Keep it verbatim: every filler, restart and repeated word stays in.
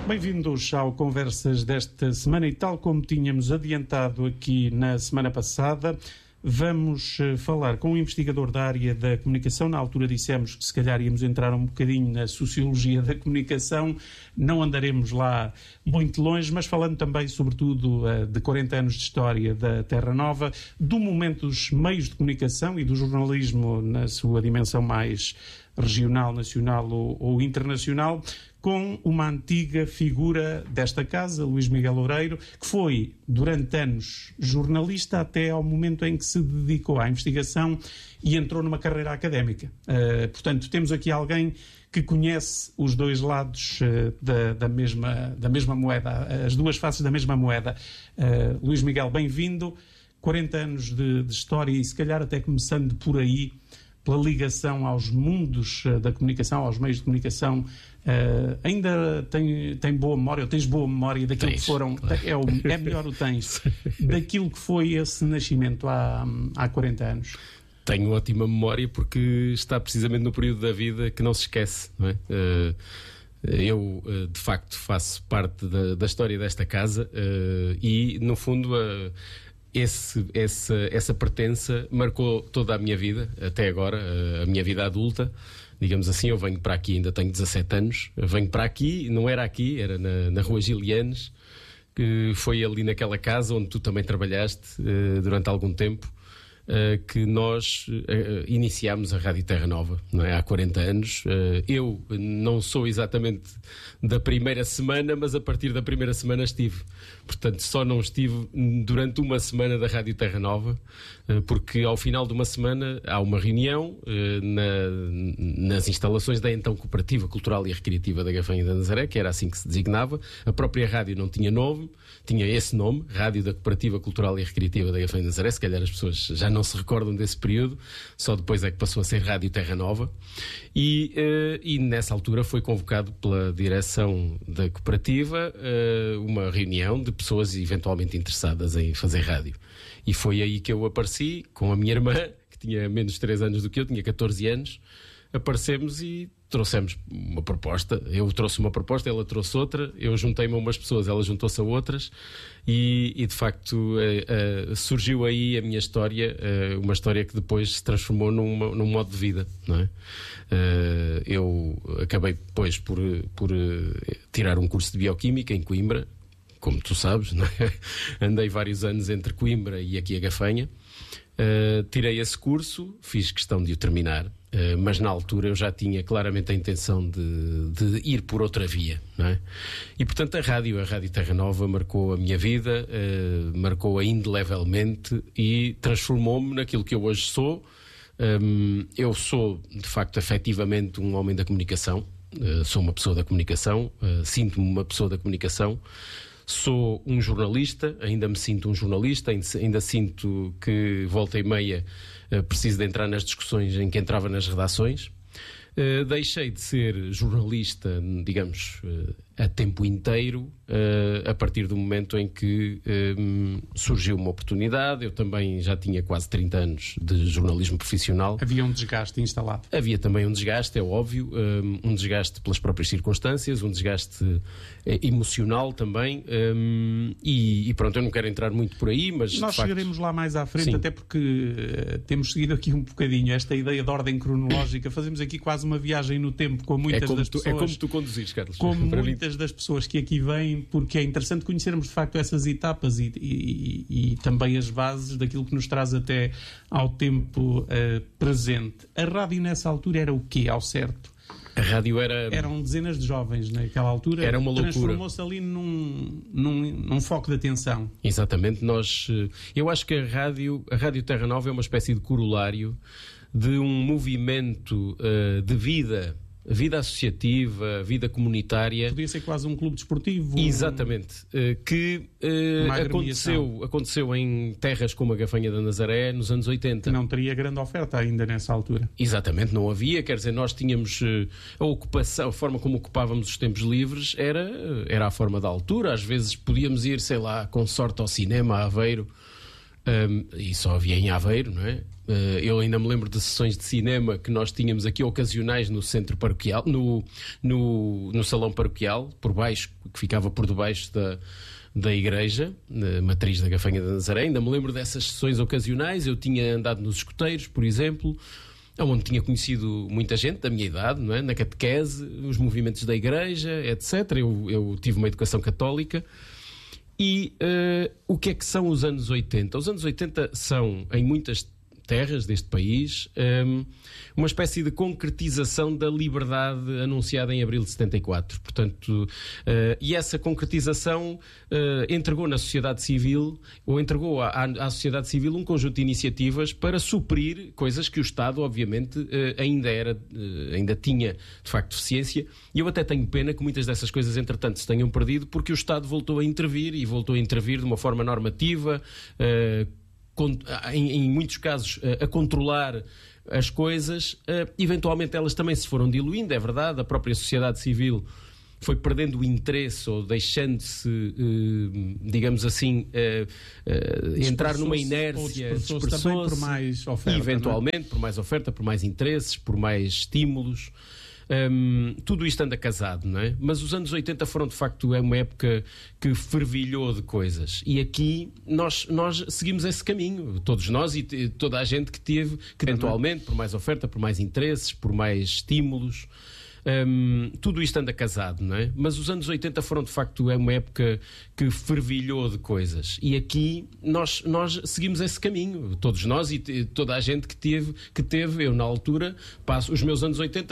Bem-vindos ao Conversas desta semana e tal como tínhamos adiantado aqui na semana passada, vamos falar com um investigador da área da comunicação. Na altura dissemos que se calhar íamos entrar um bocadinho na sociologia da comunicação, não andaremos lá muito longe, mas falando também sobretudo de quarenta anos de história da Terra Nova, do momento dos meios de comunicação e do jornalismo na sua dimensão mais regional, nacional ou, ou internacional, com uma antiga figura desta casa, Luís Miguel Loureiro, que foi, durante anos, jornalista até ao momento em que se dedicou à investigação e entrou numa carreira académica. Uh, portanto, temos aqui alguém que conhece os dois lados uh, da, da, mesma, da mesma moeda, as duas faces da mesma moeda. Uh, Luís Miguel, bem-vindo. quarenta anos de, de história e, se calhar, até começando por aí, pela ligação aos mundos uh, da comunicação, aos meios de comunicação, uh, ainda tem, tem boa memória, ou tens boa memória daquilo tens, que foram, claro. é, o, é melhor o tens, daquilo que foi esse nascimento há, há quarenta anos? Tenho ótima memória porque está precisamente no período da vida que não se esquece, não é? Uh, eu, uh, de facto, faço parte da, da história desta casa uh, e, no fundo, uh, Esse, essa, essa pertença marcou toda a minha vida, até agora, a minha vida adulta, digamos assim. Eu venho para aqui, ainda tenho dezassete anos, eu venho para aqui, não era aqui, era na, na Rua Gilianes, que foi ali naquela casa onde tu também trabalhaste uh, durante algum tempo, uh, que nós uh, iniciámos a Rádio Terra Nova, não é? Há quarenta anos. Uh, eu não sou exatamente da primeira semana, mas a partir da primeira semana estive. Portanto, só não estive durante uma semana da Rádio Terra Nova, porque ao final de uma semana há uma reunião na, nas instalações da então Cooperativa Cultural e Recreativa da Gafanha da Nazaré, que era assim que se designava. A própria rádio não tinha nome, tinha esse nome, Rádio da Cooperativa Cultural e Recreativa da Gafanha da Nazaré. Se calhar as pessoas já não se recordam desse período, só depois é que passou a ser Rádio Terra Nova. E, e nessa altura foi convocado pela direção da cooperativa uma reunião de pessoas eventualmente interessadas em fazer rádio. E foi aí que eu apareci com a minha irmã, que tinha menos de três anos do que eu, tinha catorze anos. Aparecemos e trouxemos uma proposta. Eu trouxe uma proposta, ela trouxe outra. Eu juntei-me a umas pessoas, ela juntou-se a outras. E, e de facto, uh, uh, surgiu aí a minha história, uh, uma história que depois se transformou numa, num modo de vida, não é? Uh, eu acabei depois por, por uh, tirar um curso de Bioquímica em Coimbra, como tu sabes, não é? Andei vários anos entre Coimbra e aqui a Gafanha. Uh, tirei esse curso, fiz questão de o terminar, uh, mas na altura eu já tinha claramente a intenção de, de ir por outra via, não é? E portanto a rádio, a Rádio Terra Nova marcou a minha vida, uh, marcou-a indelevelmente e transformou-me naquilo que eu hoje sou. Um, eu sou, de facto, efetivamente um homem da comunicação, uh, sou uma pessoa da comunicação, uh, sinto-me uma pessoa da comunicação. Sou um jornalista, ainda me sinto um jornalista, ainda sinto que, volta e meia, preciso de entrar nas discussões em que entrava nas redações. Uh, deixei de ser jornalista, digamos, uh, a tempo inteiro, uh, a partir do momento em que um, surgiu uma oportunidade. Eu também já tinha quase trinta anos de jornalismo profissional. Havia um desgaste instalado. Havia também um desgaste, é óbvio, um, um desgaste pelas próprias circunstâncias, um desgaste uh, emocional também, um, e, e pronto, eu não quero entrar muito por aí, mas... Nós facto... chegaremos lá mais à frente, Sim. Até porque uh, temos seguido aqui um bocadinho esta ideia de ordem cronológica. Fazemos aqui quase uma viagem no tempo com muitas é das tu, pessoas. É como tu conduzires, Carlos. Como muitas das pessoas que aqui vêm, porque é interessante conhecermos de facto essas etapas e, e, e, e também as bases daquilo que nos traz até ao tempo uh, presente. A rádio nessa altura era o quê, ao certo? A rádio era... Eram dezenas de jovens naquela altura. Era uma loucura. Transformou-se ali num, num, num foco de atenção. Exatamente. Nós, eu acho que a rádio, a Rádio Terra Nova é uma espécie de corolário de um movimento uh, de vida, vida associativa, vida comunitária. Podia ser quase um clube desportivo. Exatamente. Uh, que uh, aconteceu, aconteceu em terras como a Gafanha da Nazaré nos anos oitenta. Que não teria grande oferta ainda nessa altura. Exatamente, não havia. Quer dizer, nós tínhamos uh, a ocupação, a forma como ocupávamos os tempos livres era, era a forma da altura. Às vezes podíamos ir, sei lá, com sorte ao cinema, a Aveiro. Um, e só havia em Aveiro, não é? Eu ainda me lembro de sessões de cinema que nós tínhamos aqui ocasionais no centro paroquial, no, no, no salão paroquial, por baixo, que ficava por debaixo da, da igreja, na matriz da Gafanha de Nazaré. Ainda me lembro dessas sessões ocasionais. Eu tinha andado nos escuteiros, por exemplo, onde tinha conhecido muita gente da minha idade, não é? Na catequese, os movimentos da igreja, etcétera. Eu, eu tive uma educação católica. E uh, o que é que são os anos oitenta? Os anos oitenta são, em muitas terras deste país, um, uma espécie de concretização da liberdade anunciada em abril de setenta e quatro. Portanto, uh, e essa concretização uh, entregou na sociedade civil, ou entregou à, à sociedade civil um conjunto de iniciativas para suprir coisas que o Estado, obviamente, uh, ainda, era, uh, ainda tinha, de facto, deficiência. E eu até tenho pena que muitas dessas coisas, entretanto, se tenham perdido, porque o Estado voltou a intervir, e voltou a intervir de uma forma normativa, uh, Em, em muitos casos, a controlar as coisas. Eventualmente elas também se foram diluindo, é verdade. A própria sociedade civil foi perdendo o interesse, ou deixando-se, digamos assim, entrar numa inércia, dispersou-se também por mais oferta, eventualmente, não é? por mais oferta, por mais interesses, por mais estímulos. Um, tudo isto anda casado, não é? Mas os anos oitenta foram, de facto, é uma época que fervilhou de coisas. E aqui nós, nós seguimos esse caminho. Todos nós e toda a gente que teve, que eventualmente, por mais oferta, por mais interesses, por mais estímulos. Um, tudo isto anda casado, não é? Mas os anos oitenta foram, de facto, é uma época que fervilhou de coisas. E aqui nós, nós seguimos esse caminho. Todos nós e toda a gente que teve, que teve eu na altura, passo os meus anos oitenta